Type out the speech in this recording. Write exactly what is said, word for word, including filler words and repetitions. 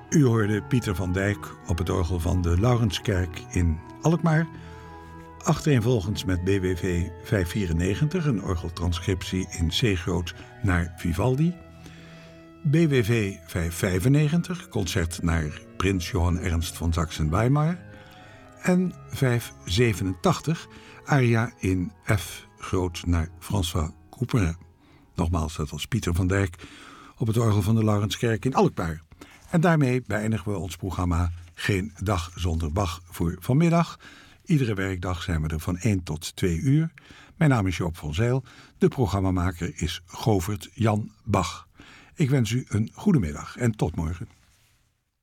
U hoorde Pieter van Dijk op het orgel van de Laurenskerk in Alkmaar. Achtereenvolgens met B W V vijfhonderdvierennegentig, een orgeltranscriptie in C-groot naar Vivaldi. B W V vijfhonderdvijfennegentig, concert naar prins Johann Ernst van Sachsen-Weimar. En vijfhonderdzevenentachtig, aria in F groot naar François Couperin. Nogmaals, dat was Pieter van Dijk op het orgel van de Laurenskerk in Alkmaar. En daarmee beëindigen we ons programma Geen Dag Zonder Bach voor vanmiddag. Iedere werkdag zijn we er van één tot twee uur. Mijn naam is Joop van Zijl. De programmamaker is Govert Jan Bach. Ik wens u een goede middag en tot morgen.